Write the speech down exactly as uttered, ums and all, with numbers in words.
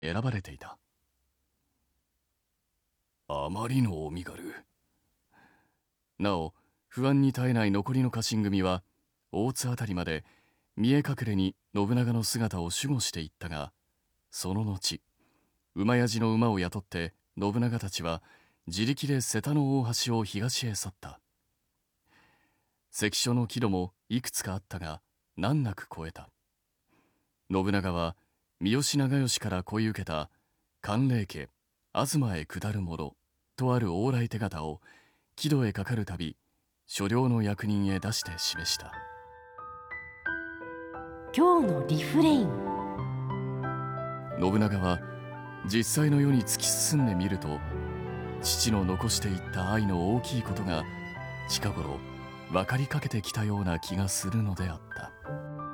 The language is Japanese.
選ばれていた。あまりのお身軽。なお不安に耐えない残りの家臣組は大津あたりまで見え隠れに信長の姿を守護していったが、その後馬やじの馬を雇って信長たちは自力で瀬田の大橋を東へ去った。関所の木戸もいくつかあったが難なく越えた。信長は三好長慶から恋受けた寒冷家東へ下る者とある往来手形を木戸へかかるたび所領の役人へ出して示した。 今日のリフレイン。 信長は実際の世に突き進んでみると、父の残していった愛の大きいことが近頃分かりかけてきたような気がするのであった。